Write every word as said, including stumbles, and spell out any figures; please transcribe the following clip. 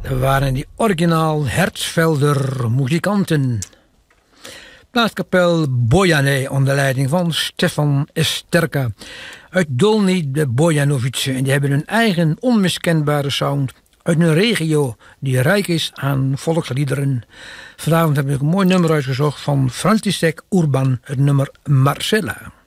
Dat waren die originaal Hertzvelder muzikanten. Blaaskapel Bojane onder leiding van Stefan Esterka. Uit Dolny de Bojanovice. En die hebben hun eigen onmiskenbare sound. Uit een regio die rijk is aan volksliederen. Vanavond heb ik een mooi nummer uitgezocht van František Urban. Het nummer Marcella.